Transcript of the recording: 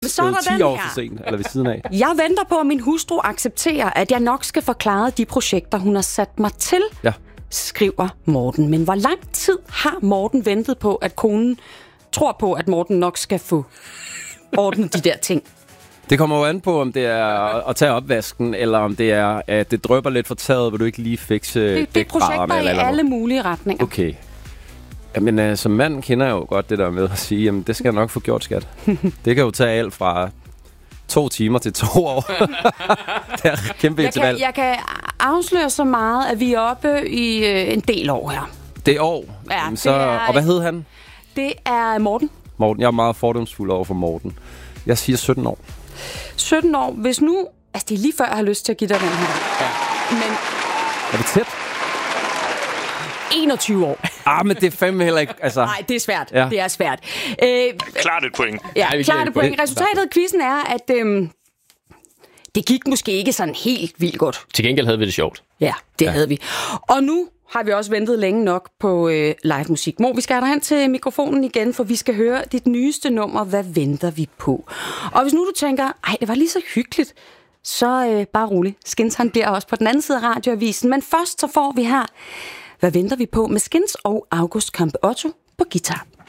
Så er der 10 den år her. for sent, eller ved siden af. Jeg venter på, at min hustru accepterer, at jeg nok skal forklare de projekter, hun har sat mig til, skriver Morten. Men hvor lang tid har Morten ventet på, at konen tror på, at Morten nok skal få ordnet de der ting? Det kommer jo an på, om det er at tage opvasken, eller om det er, at det drypper lidt fra taget, hvor du ikke lige fikse Det er projekter i alle mulige retninger. Okay. Jamen, som mand kender jeg jo godt det der med at sige, jamen, det skal jeg nok få gjort, skat. Det kan jo tage alt fra 2 timer til 2 år. Det er kæmpe interval. Jeg kan afsløre så meget, at vi er oppe i en del år her. Det er år. Ja, jamen, så, og hvad hed han? Det er Morten. Morten. Jeg er meget fordomsfuld over for Morten. Jeg siger 17 år. 17 år. Hvis nu... Altså, det er lige før, jeg har lyst til at give dig den her. Ja. Men... Er det tæt? 21 år. Men det er fandme heller ikke... Altså... Nej, det er svært. Ja. Det er svært. Klart et point. Ja, klart et point. Resultatet af quizzen er, at det gik måske ikke sådan helt vildt godt. Til gengæld havde vi det sjovt. Ja, det havde vi. Og nu har vi også ventet længe nok på live musik. Mo, vi skal have dig hen til mikrofonen igen, for vi skal høre dit nyeste nummer, Hvad venter vi på? Og hvis nu du tænker, det var lige så hyggeligt, så bare rolig. Skins, han bliver også på den anden side af radioavisen. Men først så får vi her, Hvad venter vi på? Med Skins og August Kampe Otto på guitar.